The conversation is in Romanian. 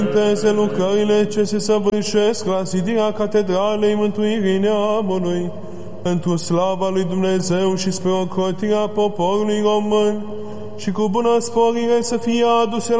Teze lucrările ce se săvârșesc la zidirea Catedralei Mântuirii Neamului, într-o slava lui Dumnezeu și spre ocrotirea poporului român, și cu bună sporire să fie aduse